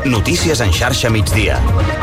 Notícies en xarxa migdia.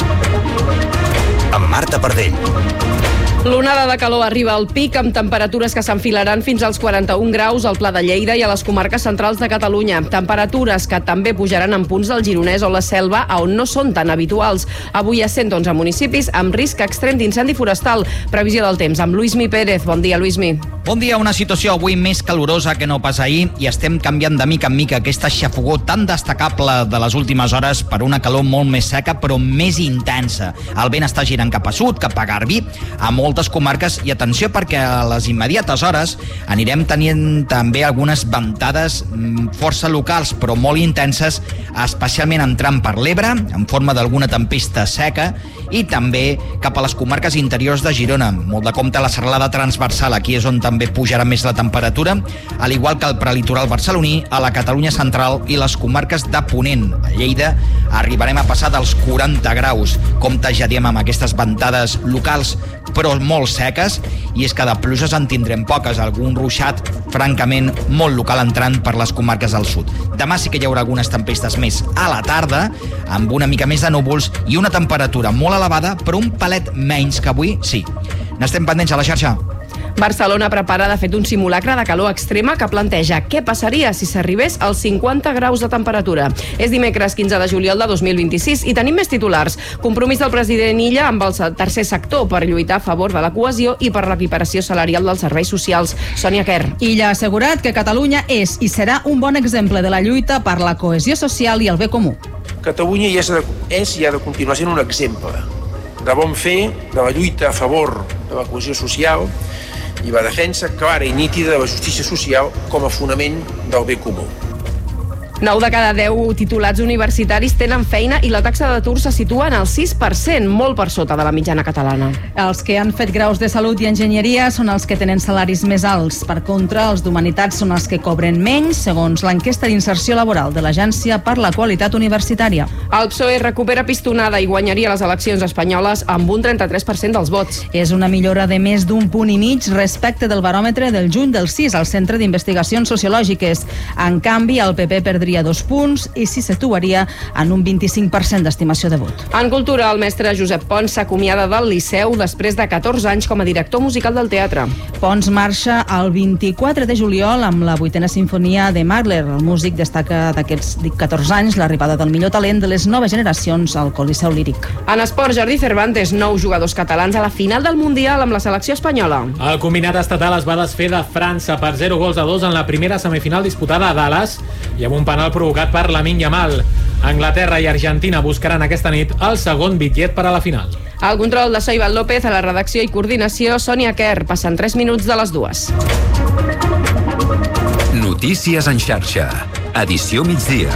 Amb Marta Pardell. L'onada de calor arriba al pic amb temperatures que s'enfilaran fins als 41 graus al Pla de Lleida i a les comarques centrals de Catalunya. Temperatures que també pujaran en punts del Gironès o la Selva, on no són tan habituals. Avui a 111 municipis amb risc extrem d'incendi forestal. Previsió del temps amb Luismi Pérez. Bon dia, Luismi. Bon dia, una situació avui més calorosa que no pas ahir i estem canviant de mica en mica aquesta xafogó tan destacable de les últimes hores per una calor molt més seca però més intensa. El vent està girant cap a sud, cap a Garbí, a moltes comarques, i atenció perquè a les immediates hores anirem tenint també algunes ventades força locals però molt intenses, especialment entrant per l'Ebre en forma d'alguna tempesta seca, i també cap a les comarques interiors de Girona. Molt de compte la serralada transversal, aquí és on també pujarà més la temperatura, al igual que el prelitoral barceloní, a la Catalunya central i les comarques de Ponent. A Lleida arribarem a passar dels 40 graus. Compte, ja diem, amb aquestes ventades locals però molt seques, i és que de pluges en tindrem poques, algun ruixat francament molt local entrant per les comarques del sud. Demà sí que hi haurà algunes tempestes més a la tarda, amb una mica més de núvols i una temperatura molt elevada, però un palet menys que avui, sí. N'estem pendents a la xarxa. Barcelona prepara, de fet, un simulacre de calor extrema que planteja què passaria si s'arribés als 50 graus de temperatura. És dimecres 15 de juliol de 2026 i tenim més titulars. Compromís del president Illa amb el tercer sector per lluitar a favor de la cohesió i per l'equiparació salarial dels serveis socials. Sònia Quer. Illa ha assegurat que Catalunya és i serà un bon exemple de la lluita per la cohesió social i el bé comú. Catalunya és i ha de continuar sent un exemple de bon fer, de la lluita a favor de la cohesió social i la defensa clara i nítida de la justícia social com a fonament del bé comú. 9 de cada 10 titulats universitaris tenen feina i la taxa d'atur se situa en el 6%, molt per sota de la mitjana catalana. Els que han fet graus de salut i enginyeria són els que tenen salaris més alts. Per contra, els d'humanitats són els que cobren menys, segons l'enquesta d'inserció laboral de l'Agència per la Qualitat Universitària. El PSOE recupera pistonada i guanyaria les eleccions espanyoles amb un 33% dels vots. És una millora de més d'un punt i mig respecte del baròmetre del juny del 6 al Centre d'Investigacions Sociològiques. En canvi, el PP perdria 2 punts i s'hi situaria en un 25% d'estimació de vot. En cultura, el mestre Josep Pons s'acomiada del Liceu després de 14 anys com a director musical del teatre. Pons marxa el 24 de juliol amb la 8a sinfonia de Mahler. El músic destaca d'aquests 14 anys l'arribada del millor talent de les noves generacions al Coliseu Líric. En esport, Jordi Cervantes, 9 jugadors catalans a la final del Mundial amb la selecció espanyola. El combinat estatal es va desfer de França per 0-2 en la primera semifinal disputada a Dallas i amb un penal provocat per Lamine Yamal. Anglaterra i Argentina buscaran aquesta nit el segon bitllet per a la final. El control de Soival López, a la redacció i coordinació, Sònia Quer. Passen 3 minuts de les 2. Notícies en xarxa. Edició migdia.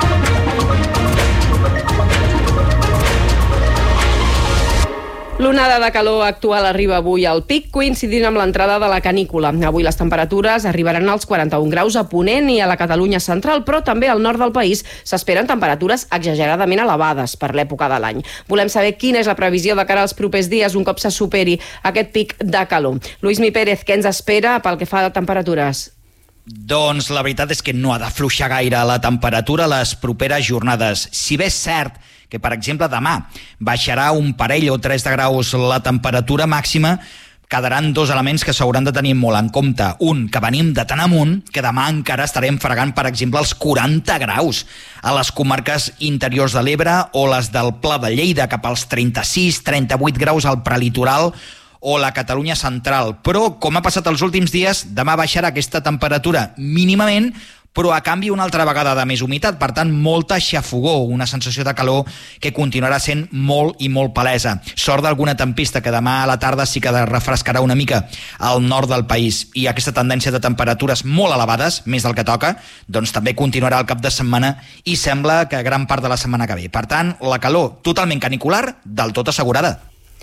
L'onada de calor actual arriba avui al pic, coincidint amb l'entrada de la canícula. Avui les temperatures arribaran als 41 graus a Ponent i a la Catalunya central, però també al nord del país s'esperen temperatures exageradament elevades per l'època de l'any. Volem saber quina és la previsió de cara als propers dies un cop se superi aquest pic de calor. Luismi Pérez, què ens espera pel que fa a temperatures? Doncs la veritat és que no ha d'afluixar gaire la temperatura les properes jornades. Si bé és cert que, per exemple, demà baixarà un parell o 3 de graus la temperatura màxima, quedaran 2 elements que s'hauran de tenir molt en compte. Un, que venim de tan amunt que demà encara estarem fregant, per exemple, els 40 graus a les comarques interiors de l'Ebre o les del Pla de Lleida, cap als 36-38 graus al prelitoral o la Catalunya central. Però, com ha passat els últims dies, demà baixarà aquesta temperatura mínimament, però a canvi una altra vegada de més humitat, per tant molta xafogó, una sensació de calor que continuarà sent molt i molt palesa. Sort d'alguna tempesta que demà a la tarda sí que refrescarà una mica al nord del país, i aquesta tendència de temperatures molt elevades, més del que toca, doncs també continuarà el cap de setmana i sembla que gran part de la setmana que ve. Per tant, la calor totalment canicular, del tot assegurada.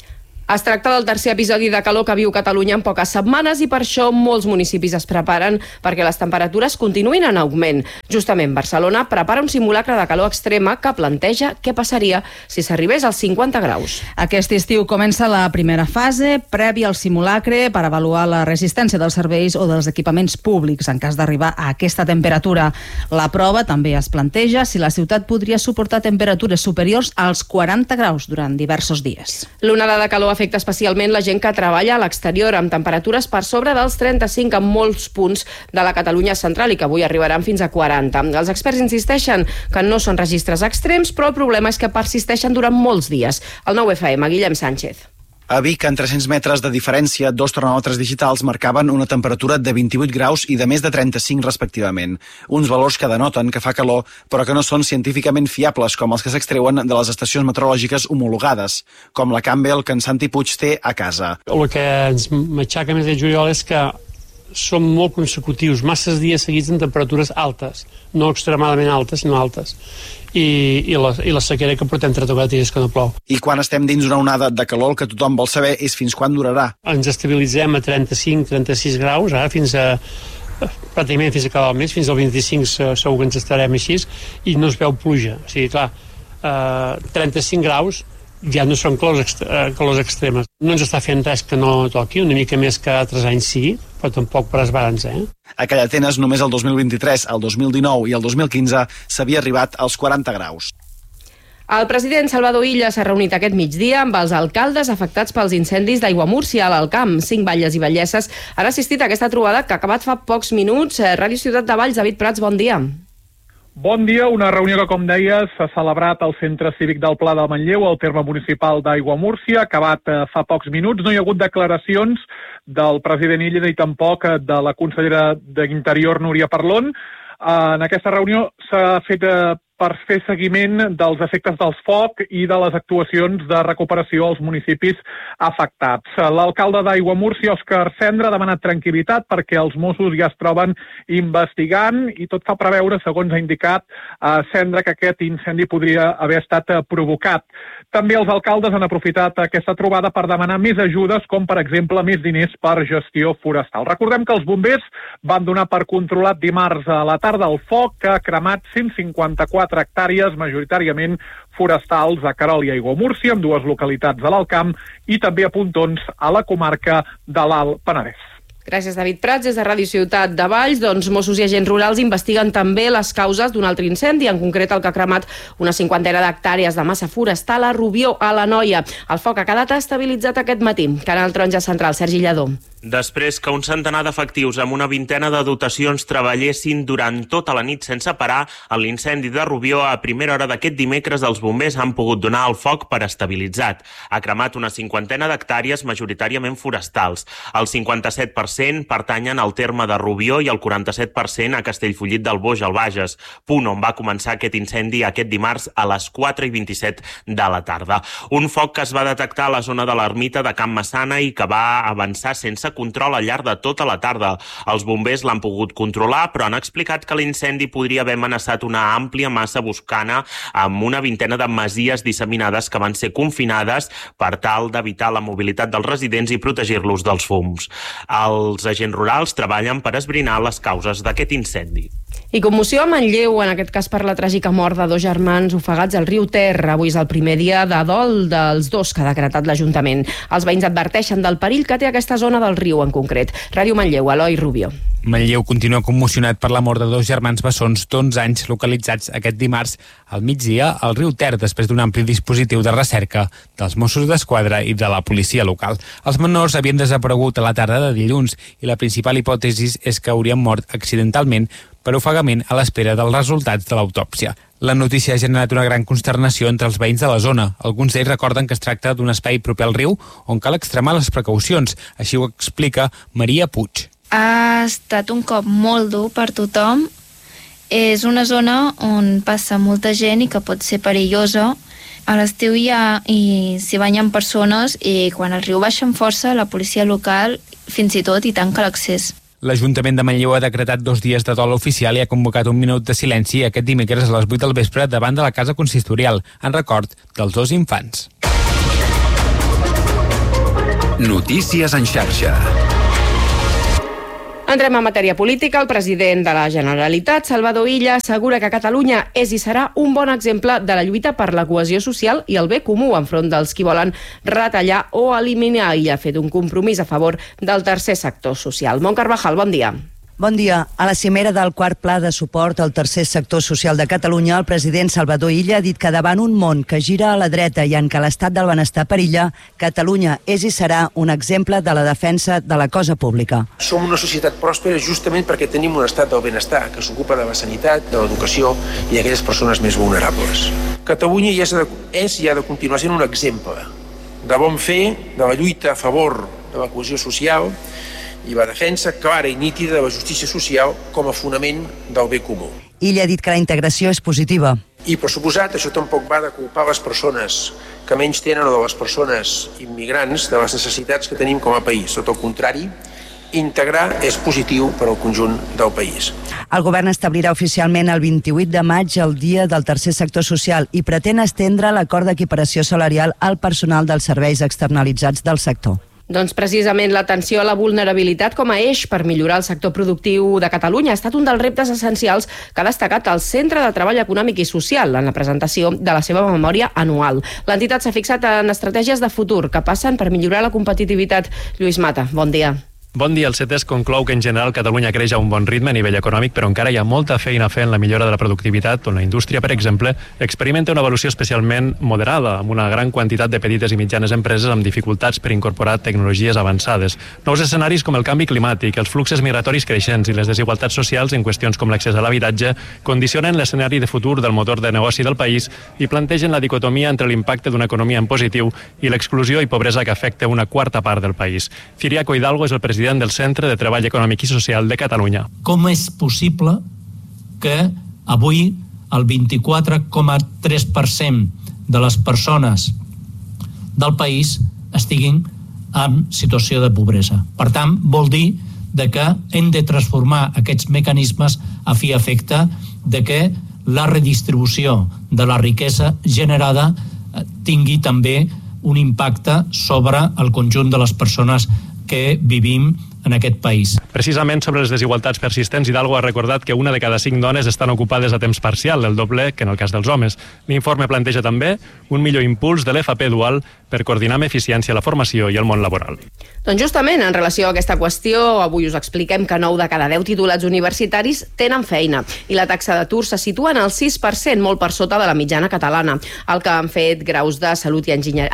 Es tracta del tercer episodi de calor que viu Catalunya en poques setmanes i per això molts municipis es preparen perquè les temperatures continuïn en augment. Justament Barcelona prepara un simulacre de calor extrema que planteja què passaria si s'arribés als 50 graus. Aquest estiu comença la primera fase, prèvia al simulacre, per avaluar la resistència dels serveis o dels equipaments públics en cas d'arribar a aquesta temperatura. La prova també es planteja si la ciutat podria suportar temperatures superiors als 40 graus durant diversos dies. L'onada de calor afecta especialment la gent que treballa a l'exterior, amb temperatures per sobre dels 35 en molts punts de la Catalunya central i que avui arribaran fins a 40. Els experts insisteixen que no són registres extrems, però el problema és que persisteixen durant molts dies. El 9FM, Guillem Sánchez. A Vic, en 300 metres de diferència, 2 termòmetres digitals marcaven una temperatura de 28 graus i de més de 35 respectivament. Uns valors que denoten que fa calor, però que no són científicament fiables com els que s'extreuen de les estacions meteorològiques homologades, com la Campbell que en Santi Puig té a casa. El que ens matxaca més de juliol és que són molt consecutius, masses dies seguits en temperatures altes, no extremadament altes, sinó altes. I la sequera que portem 3 o 4 dies que no plou. I quan estem dins una onada de calor, el que tothom vol saber és fins quan durarà. Ens estabilitzem a 35-36 graus, ara fins a pràcticament fins a acabar el mes, fins al 25 segur que ens estarem així, i no es veu pluja. O sigui, clar, 35 graus ja no són calors extremes. No ens està fent res que no toqui, una mica més que altres anys sí, però tampoc per esbarans, A Callatenes només el 2023, el 2019 i el 2015 s'havia arribat als 40 graus. El president Salvador Illa s'ha reunit aquest migdia amb els alcaldes afectats pels incendis d'Aiguamúrcia a l'Alt Camp. 5 batlles i ballesses han assistit a aquesta trobada que ha acabat fa pocs minuts. Ràdio Ciutat de Valls, David Prats, bon dia. Bon dia, una reunió que, com deies, s'ha celebrat al Centre Cívic del Pla de Manlleu, al terme municipal d'Aiguamúrcia, acabat fa pocs minuts. No hi ha hagut declaracions del president Illa ni tampoc de la consellera d'Interior, Núria Parlon. En aquesta reunió s'ha fet per fer seguiment dels efectes del foc i de les actuacions de recuperació als municipis afectats. L'alcalde d'Aiguamúrcia, Òscar Cendra, ha demanat tranquil·litat perquè els Mossos ja es troben investigant i tot fa preveure, segons ha indicat Cendra, que aquest incendi podria haver estat provocat. També els alcaldes han aprofitat aquesta trobada per demanar més ajudes, com per exemple més diners per gestió forestal. Recordem que els bombers van donar per controlat dimarts a la tarda el foc que ha cremat 154 hectàrees, majoritàriament forestals, a Querol i Aiguamúrcia, amb 2 localitats de l'Alt Camp i també a Pontons, a la comarca de l'Alt Penedès. Gràcies, David Prats. Des de Ràdio Ciutat de Valls, Mossos i agents rurals investiguen també les causes d'un altre incendi, en concret el que ha cremat una 50 d'hectàrees de massa forestal a Rubió, a l'Anoia. El foc ha quedat estabilitzat aquest matí. Canal Taronja Central, Sergi Lladó. Després que un centenar d'efectius amb una vintena de dotacions treballessin durant tota la nit sense parar, en l'incendi de Rubió a primera hora d'aquest dimecres els bombers han pogut donar el foc per estabilitzat. Ha cremat una 50 d'hectàrees majoritàriament forestals. El 57% pertanyen al terme de Rubió i el 47% a Castellfollit del Boix, al Bages, punt on va començar aquest incendi aquest dimarts a les 4:27 de la tarda. Un foc que es va detectar a la zona de l'ermita de Can Massana i que va avançar sense control al llarg de tota la tarda. Els bombers l'han pogut controlar, però han explicat que l'incendi podria haver amenaçat una àmplia massa boscana amb una vintena de masies disseminades que van ser confinades per tal d'evitar la mobilitat dels residents i protegir-los dels fums. Els agents rurals treballen per esbrinar les causes d'aquest incendi. I commoció a Manlleu, en aquest cas per la tràgica mort de 2 germans ofegats al riu Ter. Avui és el primer dia de dol dels 2 que ha decretat l'Ajuntament. Els veïns adverteixen del perill que té aquesta zona del riu en concret. Ràdio Manlleu, Eloi Rubio. Manlleu continua commocionat per la mort de 2 germans bessons d'11 anys localitzats aquest dimarts al migdia al riu Ter després d'un ampli dispositiu de recerca dels Mossos d'Esquadra i de la policia local. Els menors havien desaparegut a la tarda de dilluns i la principal hipòtesi és que haurien mort accidentalment per ofegament a l'espera dels resultats de l'autòpsia. La notícia ha generat una gran consternació entre els veïns de la zona. Alguns d'ells recorden que es tracta d'un espai proper al riu on cal extremar les precaucions. Així ho explica Maria Puig. Ha estat un cop molt dur per tothom. És una zona on passa molta gent i que pot ser perillosa. A l'estiu s'hi banyen persones i quan el riu baixa amb força, la policia local fins i tot hi tanca l'accés. L'Ajuntament de Manlleu ha decretat 2 dies de dol oficial i ha convocat un minut de silenci aquest dimecres a les 8 del vespre davant de la Casa Consistorial, en record dels 2 infants. Notícies en xarxa. Entrem en matèria política. El president de la Generalitat, Salvador Illa, assegura que Catalunya és i serà un bon exemple de la lluita per la cohesió social i el bé comú enfront dels qui volen retallar o eliminar. Illa ha fet un compromís a favor del tercer sector social. Mont Carvajal, bon dia. Bon dia. A la cimera del quart pla de suport al tercer sector social de Catalunya, el president Salvador Illa ha dit que davant un món que gira a la dreta i en què l'estat del benestar perilla, Catalunya és i serà un exemple de la defensa de la cosa pública. Som una societat pròspera justament perquè tenim un estat del benestar que s'ocupa de la sanitat, de l'educació i d'aquelles persones més vulnerables. Catalunya és i ha de continuar sent un exemple de bon fer, de la lluita a favor de la cohesió social i la defensa clara i nítida de la justícia social com a fonament del bé comú. Illa ha dit que la integració és positiva. I, per suposat, això tampoc va de culpar les persones que menys tenen o de les persones immigrants de les necessitats que tenim com a país. Tot el contrari, integrar és positiu per al conjunt del país. El govern establirà oficialment el 28 de maig el Dia del Tercer Sector Social i pretén estendre l'acord d'equiparació salarial al personal dels serveis externalitzats del sector. Doncs precisament l'atenció a la vulnerabilitat com a eix per millorar el sector productiu de Catalunya ha estat un dels reptes essencials que ha destacat el Centre de Treball Econòmic i Social en la presentació de la seva memòria anual. L'entitat s'ha fixat en estratègies de futur que passen per millorar la competitivitat. Lluís Mata, bon dia. Bon dia. El CETES conclou que en general Catalunya creix a un bon ritme a nivell econòmic, però encara hi ha molta feina a fer en la millora de la productivitat, on la indústria, per exemple, experimenta una evolució especialment moderada, amb una gran quantitat de petites i mitjanes empreses amb dificultats per incorporar tecnologies avançades. Nous escenaris com el canvi climàtic, els fluxos migratoris creixents i les desigualtats socials en qüestions com l'accés a l'habitatge condicionen l'escenari de futur del motor de negoci del país i plantegen la dicotomia entre l'impacte d'una economia en positiu i l'exclusió i pobresa que afecta una quarta part del país. Ciriaco Hidalgo és el president del Centre de Treball Econòmic i Social de Catalunya. Com és possible que avui el 24,3% de les persones del país estiguin en situació de pobresa? Per tant, vol dir que hem de transformar aquests mecanismes a fi i efecte de que la redistribució de la riquesa generada tingui també un impacte sobre el conjunt de les persones que vivim en aquest país. Precisament sobre les desigualtats persistents, Hidalgo ha recordat que 1 de cada 5 dones estan ocupades a temps parcial, el doble que en el cas dels homes. L'informe planteja també un millor impuls de l'FP dual per coordinar amb eficiència la formació i el món laboral. Doncs justament en relació a aquesta qüestió, avui us expliquem que 9 de cada 10 titulats universitaris tenen feina i la taxa d'atur se situa en el 6%, molt per sota de la mitjana catalana. Els que han fet graus de salut i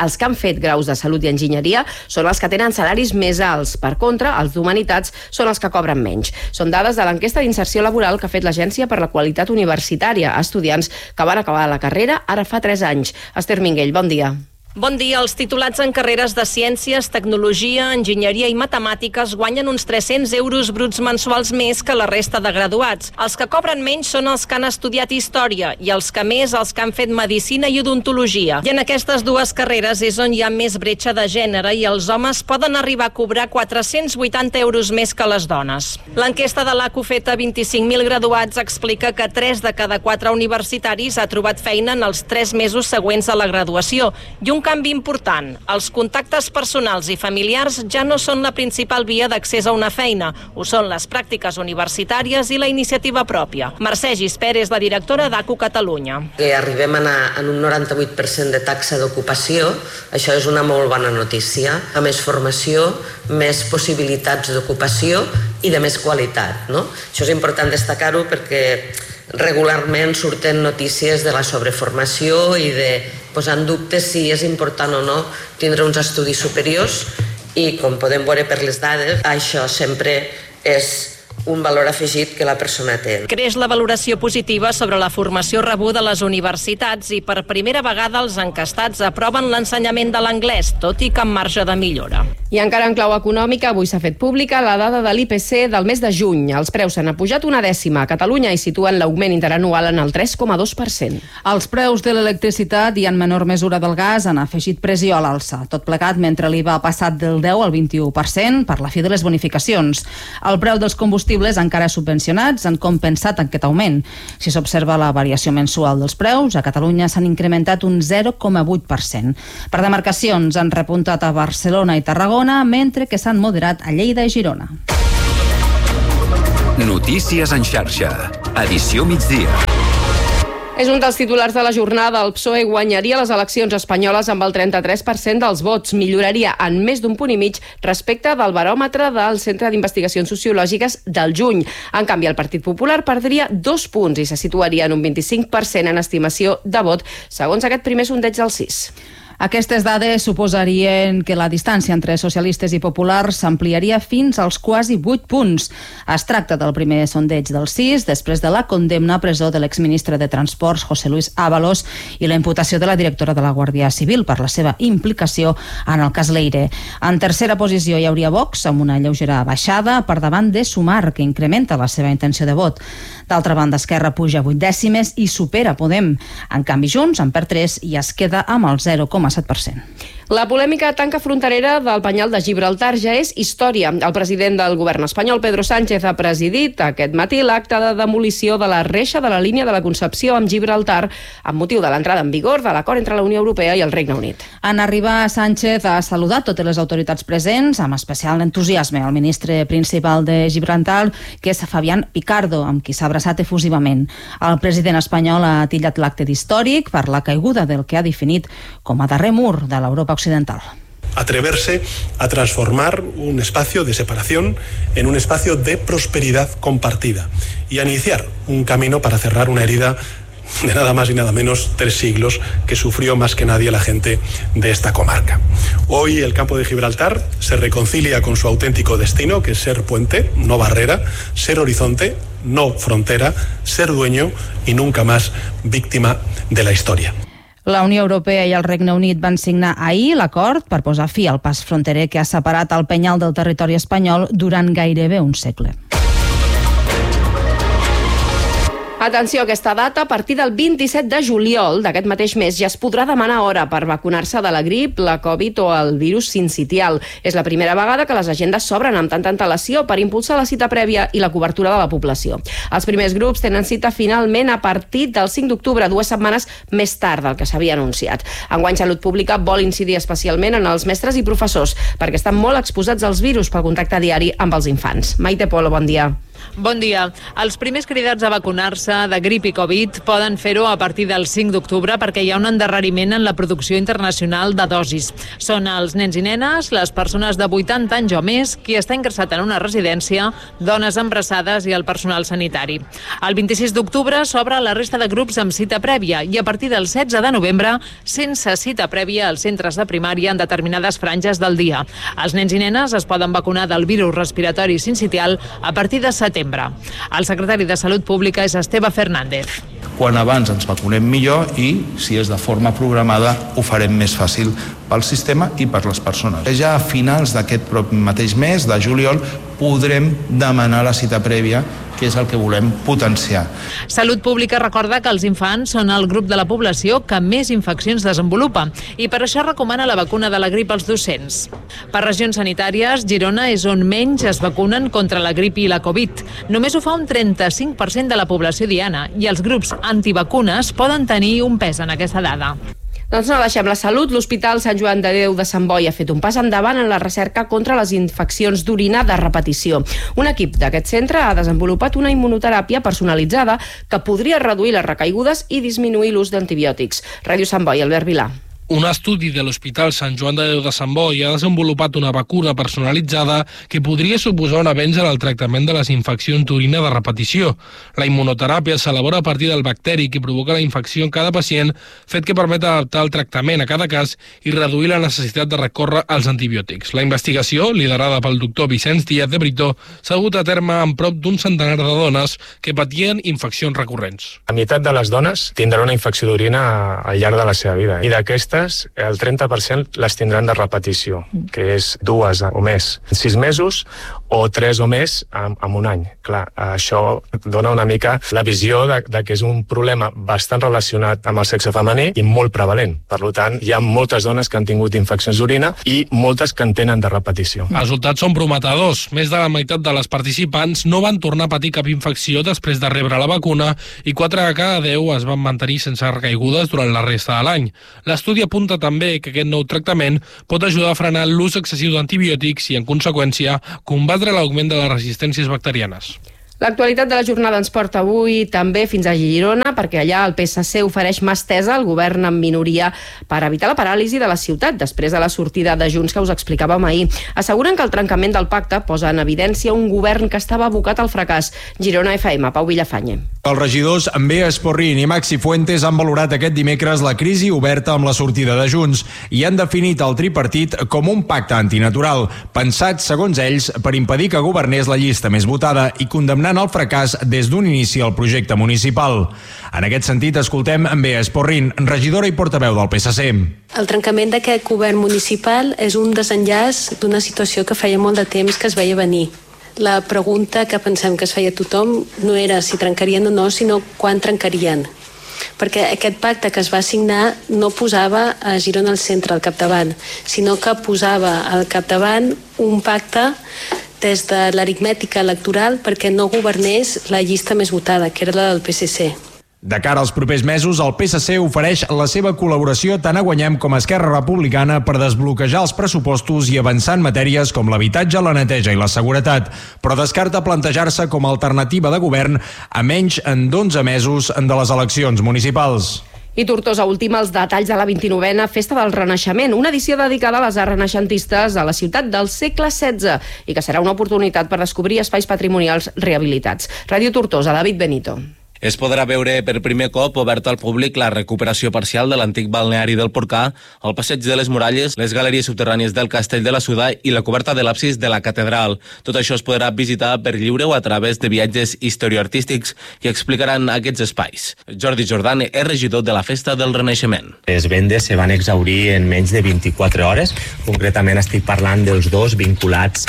enginyeria són els que tenen salaris més alts. Per contra, els d'Humanitats són els que cobren menys. Són dades de l'enquesta d'inserció laboral que ha fet l'Agència per la Qualitat Universitària a estudiants que van acabar la carrera ara fa 3 anys. Esther Minguell, bon dia. Bon dia. Els titulats en carreres de ciències, tecnologia, enginyeria i matemàtiques guanyen uns 300 euros bruts mensuals més que la resta de graduats. Els que cobren menys són els que han estudiat història i els que més els que han fet medicina i odontologia. I en aquestes dues carreres és on hi ha més bretxa de gènere i els homes poden arribar a cobrar 480 euros més que les dones. L'enquesta de l'ACU feta a 25.000 graduats explica que 3 de cada 4 universitaris ha trobat feina en els 3 mesos següents a la graduació i un canvi important. Els contactes personals i familiars ja no són la principal via d'accés a una feina. Ho són les pràctiques universitàries i la iniciativa pròpia. Mercè Gispert és la directora d'ACU Catalunya. Que arribem a anar en un 98% de taxa d'ocupació, això és una molt bona notícia. A més formació, més possibilitats d'ocupació i de més qualitat, no? Això és important destacar-ho perquè regularment surten notícies de la sobreformació i de posar en dubte si és important o no tindre uns estudis superiors i, com podem veure per les dades, això sempre és un valor afegit que la persona té. Creix la valoració positiva sobre la formació rebuda a les universitats i per primera vegada els encastats aproven l'ensenyament de l'anglès, tot i que amb marge de millora. I encara en clau econòmica, avui s'ha fet pública la dada de l'IPC del mes de juny. Els preus s'han apujat 1/10 a Catalunya i situen l'augment interanual en el 3,2%. Els preus de l'electricitat i en menor mesura del gas han afegit pressió a l'alça. Tot plegat mentre l'IVA ha passat del 10 al 21% per la fi de les bonificacions. El preu dels combustibles combustibles encara subvencionats han compensat aquest augment. Si s'observa la variació mensual dels preus, a Catalunya s'han incrementat un 0,8%. Per demarcacions han repuntat a Barcelona i Tarragona, mentre que s'han moderat a Lleida i Girona. Notícies en xarxa. Edició migdia. És un dels titulars de la jornada. El PSOE guanyaria les eleccions espanyoles amb el 33% dels vots. Milloraria en més d'un punt i mig respecte del baròmetre del Centre d'Investigacions Sociològiques del juny. En canvi, el Partit Popular perdria 2 punts i se situaria en un 25% en estimació de vot, segons aquest primer sondeig del CIS. Aquestes dades suposarien que la distància entre socialistes i populars s'ampliaria fins als quasi 8 punts. Es tracta del primer sondeig del CIS després de la condemna a presó de l'exministre de Transports, José Luis Ábalos, i la imputació de la directora de la Guàrdia Civil per la seva implicació en el cas Leire. En tercera posició hi hauria Vox, amb una lleugera baixada per davant de Sumar, que incrementa la seva intenció de vot. D'altra banda, Esquerra puja 8 dècimes i supera Podem. En canvi, Junts en perd 3 i es queda amb el 0,7%. La polèmica tanca fronterera del Penyal de Gibraltar ja és història. El president del govern espanyol, Pedro Sánchez, ha presidit aquest matí l'acte de demolició de la reixa de la línia de la Concepció amb Gibraltar amb motiu de l'entrada en vigor de l'acord entre la Unió Europea i el Regne Unit. En arribar, Sánchez ha saludat totes les autoritats presents amb especial entusiasme. El ministre principal de Gibraltar, que és Fabián Picardo, amb qui s'ha abraçat efusivament. El president espanyol ha titllat l'acte d'històric per la caiguda del que ha definit com a darrer mur de l'Europa occidental. Atreverse a transformar un espacio de separación en un espacio de prosperidad compartida y a iniciar un camino para cerrar una herida de nada más y nada menos 3 siglos que sufrió más que nadie la gente de esta comarca. Hoy el campo de Gibraltar se reconcilia con su auténtico destino, que es ser puente, no barrera, ser horizonte, no frontera, ser dueño y nunca más víctima de la historia. La Unió Europea i el Regne Unit van signar ahir l'acord per posar fi al pas fronterer que ha separat el Penyal del territori espanyol durant gairebé un segle. Atenció a aquesta data, a partir del 27 de juliol d'aquest mateix mes ja es podrà demanar hora per vacunar-se de la grip, la Covid o el virus sincitial. És la primera vegada que les agendes s'obren amb tanta antelació per impulsar la cita prèvia i la cobertura de la població. Els primers grups tenen cita finalment a partir del 5 d'octubre, 2 setmanes més tard del que s'havia anunciat. Enguany, Salut Pública vol incidir especialment en els mestres i professors perquè estan molt exposats als virus pel contacte diari amb els infants. Maite Polo, bon dia. Bon dia. Els primers cridats a vacunar-se de grip i Covid poden fer-ho a partir del 5 d'octubre perquè hi ha un endarreriment en la producció internacional de dosis. Són els nens i nenes, les persones de 80 anys o més, qui està ingressat en una residència, dones embarassades i el personal sanitari. El 26 d'octubre s'obre la resta de grups amb cita prèvia i a partir del 16 de novembre sense cita prèvia als centres de primària en determinades franges del dia. Els nens i nenes es poden vacunar del virus respiratori sincitial a partir de setembre. El secretari de Salut Pública és Esteve Fernández. Quan abans ens vacunem millor i, si és de forma programada, ho farem més fàcil pel sistema i per les persones. Ja a finals d'aquest mateix mes, de juliol, podrem demanar la cita prèvia, que és el que volem potenciar. Salut Pública recorda que els infants són el grup de la població que més infeccions desenvolupa i per això recomana la vacuna de la grip als docents. Per regions sanitàries, Girona és on menys es vacunen contra la grip i la Covid. Només ho fa un 35% de la població diana i els grups antivacunes poden tenir un pes en aquesta dada. Doncs no deixem la salut. L'Hospital Sant Joan de Déu de Sant Boi ha fet un pas endavant en la recerca contra les infeccions d'orina de repetició. Un equip d'aquest centre ha desenvolupat una immunoteràpia personalitzada que podria reduir les recaigudes i disminuir l'ús d'antibiòtics. Ràdio Sant Boi, Albert Vilà. Un estudi de l'Hospital Sant Joan de Déu de Sant Boi ha desenvolupat una vacuna personalitzada que podria suposar un avenç en el tractament de les infeccions d'orina de repetició. La immunoteràpia s'elabora a partir del bacteri que provoca la infecció en cada pacient, fet que permet adaptar el tractament a cada cas i reduir la necessitat de recórrer als antibiòtics. La investigació, liderada pel doctor Vicenç Díaz de Brito, s'ha dut a terme amb prop d'un centenar de dones que patien infeccions recurrents. La meitat de les dones tindran una infecció d'orina al llarg de la seva vida i d'aquestes d'hores, el 30% les tindran de repetició, que és 2 o més en 6 mesos o 3 o més en un any. Clar, això dona una mica la visió de que és un problema bastant relacionat amb el sexe femení i molt prevalent. Per tant, hi ha moltes dones que han tingut infeccions d'orina i moltes que en tenen de repetició. Els resultats són prometedors. Més de la meitat de les participants no van tornar a patir cap infecció després de rebre la vacuna i 4 de cada 10 es van mantenir sense recaigudes durant la resta de l'any. L'estudi apunta també que aquest nou tractament pot ajudar a frenar l'ús excessiu d'antibiòtics i, en conseqüència, combatre l'augment de les resistències bacterianes. L'actualitat de la jornada ens porta avui també fins a Girona, perquè allà el PSC ofereix mà estesa al govern en minoria per evitar la paràlisi de la ciutat després de la sortida de Junts que us explicàvem ahir. Asseguren que el trencament del pacte posa en evidència un govern que estava abocat al fracàs. Girona FM, Pau Villafañe. Els regidors Bea Esporrin i Maxi Fuentes han valorat aquest dimecres la crisi oberta amb la sortida de Junts i han definit el tripartit com un pacte antinatural, pensat, segons ells, per impedir que governés la llista més votada i condemnar el fracàs des d'un inici al projecte municipal. En aquest sentit, escoltem Bea Esporrin, regidora i portaveu del PSC. El trencament d'aquest govern municipal és un desenllaç d'una situació que feia molt de temps que es veia venir. La pregunta que pensem que es feia tothom no era si trencarien o no, sinó quan trencarien. Perquè aquest pacte que es va signar no posava a Girona al centre, al capdavant, sinó que posava al capdavant un pacte des de l'aritmètica electoral perquè no governés la llista més votada, que era la del PSC. De cara als propers mesos, el PSC ofereix la seva col·laboració tant a Guanyem com a Esquerra Republicana per desbloquejar els pressupostos i avançar en matèries com l'habitatge, la neteja i la seguretat, però descarta plantejar-se com a alternativa de govern a menys en d'11 mesos de les eleccions municipals. I Tortosa ultima els detalls de la 29a Festa del Renaixement, una edició dedicada a les arts renaixentistes a la ciutat del segle XVI i que serà una oportunitat per descobrir espais patrimonials rehabilitats. Ràdio Tortosa, David Benito. Es podrà veure per primer cop oberta al públic la recuperació parcial de l'antic balneari del Porcà, el passeig de les Muralles, les galeries subterrànies del Castell de la Suda i la coberta de l'absis de la catedral. Tot això es podrà visitar per lliure o a través de viatges historioartístics que explicaran aquests espais. Jordi Jordan és regidor de la Festa del Renaixement. Les vendes se van exhaurir en menys de 24 hores. Concretament estic parlant dels dos vinculats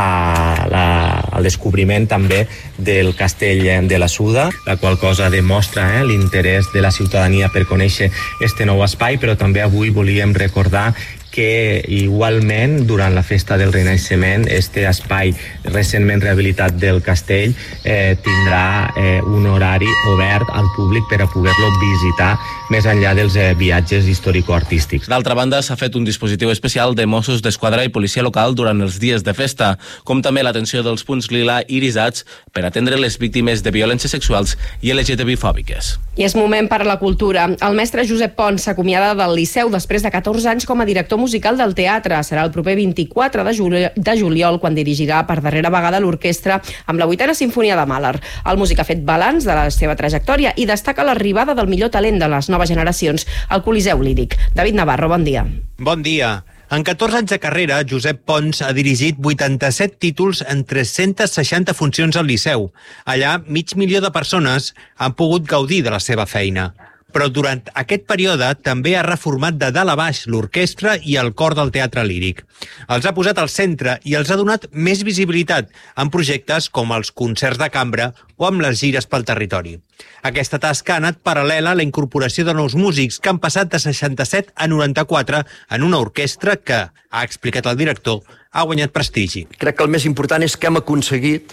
al descobriment també del Castell de la Suda, la qual cosa demostra l'interès de la ciutadania per conèixer este nou espai, però també avui volíem recordar que igualment durant la Festa del Renaixement este espai recentment rehabilitat del castell tindrà un horari obert al públic per a poder-lo visitar més enllà dels viatges històrico-artístics. D'altra banda, s'ha fet un dispositiu especial de Mossos d'Esquadra i policia local durant els dies de festa, com també l'atenció dels punts lila irisats per atendre les víctimes de violències sexuals i LGTB-fòbiques. I és moment per a la cultura. El mestre Josep Pons s'acomiada del Liceu després de 14 anys com a director musical del teatre. Serà el proper 24 de juliol quan dirigirà per darrera vegada l'orquestra amb la 8a Simfonia de Mahler. El músic ha fet balanç de la seva trajectòria i destaca l'arribada del millor talent de les noves generacions al Coliseu Líric. David Navarro, bon dia. Bon dia. En 14 anys de carrera, Josep Pons ha dirigit 87 títols en 360 funcions al Liceu. Allà, 500.000 de persones han pogut gaudir de la seva feina. Però durant aquest període també ha reformat de dalt a baix l'orquestra i el cor del teatre líric. Els ha posat al centre i els ha donat més visibilitat en projectes com els concerts de cambra o amb les gires pel territori. Aquesta tasca ha anat paral·lela a la incorporació de nous músics que han passat de 67 a 94 en una orquestra que, ha explicat el director, ha guanyat prestigi. Crec que el més important és que hem aconseguit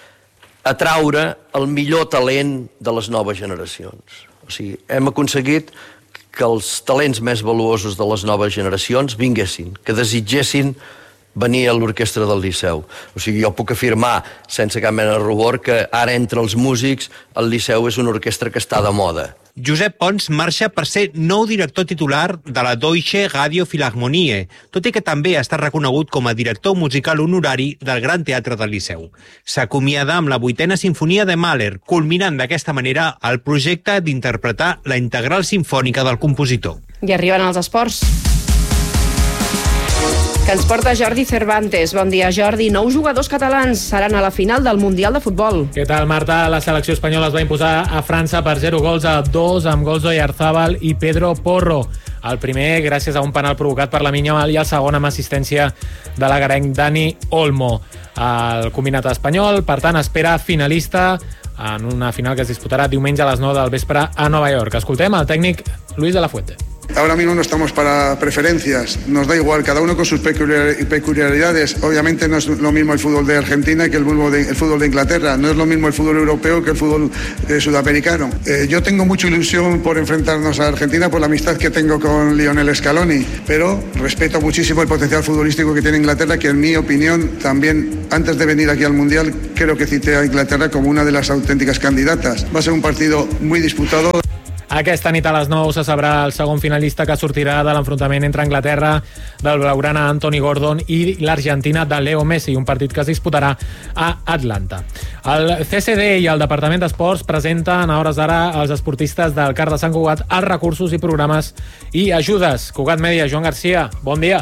atraure el millor talent de les noves generacions. O sigui, hem aconseguit que els talents més valuosos de les noves generacions vinguessin, que desitgessin venir a l'orquestra del Liceu. O sigui, jo puc afirmar, sense cap mena de rubor, que ara entre els músics el Liceu és una orquestra que està de moda. Josep Pons marxa per ser nou director titular de la Deutsche Radio Philharmonie, tot i que també ha estat reconegut com a director musical honorari del Gran Teatre del Liceu. S'acomiada amb la 8a Simfonia de Mahler, culminant d'aquesta manera el projecte d'interpretar la integral simfònica del compositor. I arriben els esports. Que ens porta Jordi Cervantes. Bon dia, Jordi. 9 jugadors catalans seran a la final del Mundial de Futbol. Què tal, Marta? La selecció espanyola es va imposar a França per 0-2 amb gols d'Oyarzabal i Pedro Porro. El primer gràcies a un penal provocat per Lamine Yamal i el segon amb assistència de l'agarenc Dani Olmo. El combinat espanyol, per tant, espera finalista en una final que es disputarà diumenge a les 9 del vespre a Nova York. Escoltem el tècnic Luis de la Fuente. Ahora mismo no estamos para preferencias, nos da igual, cada uno con sus peculiaridades. Obviamente no es lo mismo el fútbol de Argentina que el fútbol de Inglaterra, no es lo mismo el fútbol europeo que el fútbol sudamericano. Yo tengo mucha ilusión por enfrentarnos a Argentina por la amistad que tengo con Lionel Scaloni, pero respeto muchísimo el potencial futbolístico que tiene Inglaterra, que en mi opinión también, antes de venir aquí al Mundial, creo que cité a Inglaterra como una de las auténticas candidatas. Va a ser un partido muy disputado. Aquesta nit a les 9 se sabrà el segon finalista que sortirà de l'enfrontament entre Anglaterra del blaugrana Anthony Gordon i l'Argentina de Leo Messi, un partit que es disputarà a Atlanta. El CCD i el Departament d'Esports presenten a hores d'ara als esportistes del CAR de Sant Cugat els recursos i programes i ajudes. Cugat Mèdia, Joan Garcia, bon dia.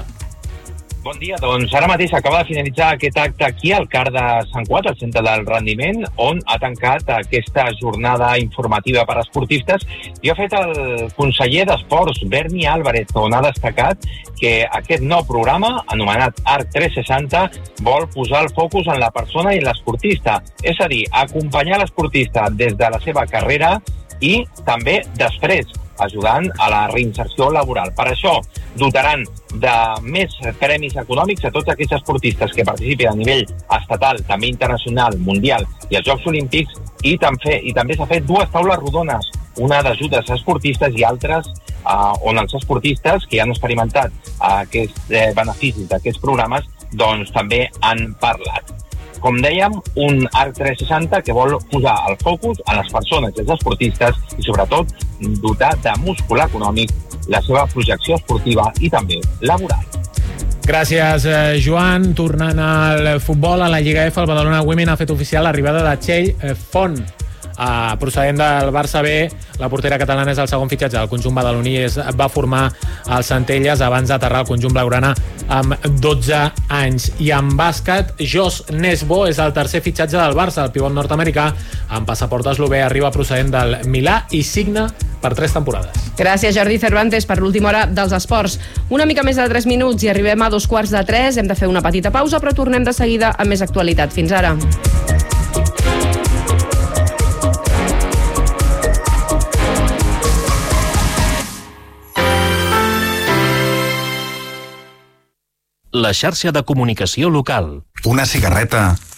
Bon dia, doncs ara mateix acaba de finalitzar aquest acte aquí al CAR de Sant Cugat, al centre del rendiment, on ha tancat aquesta jornada informativa per a esportistes i ha fet el conseller d'Esports, Berni Álvarez, on ha destacat que aquest nou programa, anomenat ARC 360, vol posar el focus en la persona i en l'esportista, és a dir, acompanyar l'esportista des de la seva carrera i també després, ajudant a la reinserció laboral. Per això dotaran de més premis econòmics a tots aquells esportistes que participin a nivell estatal, també internacional, mundial i als Jocs Olímpics i també s'ha fet dues taules rodones, una d'ajudes a esportistes i altres on els esportistes que han experimentat aquests beneficis d'aquests programes doncs també han parlat. Com dèiem, un ARC 360 que vol posar el focus en les persones i els esportistes i, sobretot, dotar de múscul econòmic la seva projecció esportiva i també laboral. Gràcies, Joan. Tornant al futbol, a la Lliga F, el Badalona Women ha fet oficial l'arribada de Txell Font. Procedent del Barça B, la portera catalana és el segon fitxatge del conjunt badaloní, va formar el Centelles abans d'aterrar el conjunt blaugrana amb 12 anys. I en bàsquet, Josh Nesbo és el tercer fitxatge del Barça. El pivot nord-americà amb passaport eslové arriba procedent del Milà i signa per 3 temporades. Gràcies, Jordi Cervantes, per l'última hora dels esports. Una mica més de 3 minuts i arribem a 2:45. Hem de fer una petita pausa, però tornem de seguida amb més actualitat. Fins ara. La xarxa de comunicació local. Una cigarreta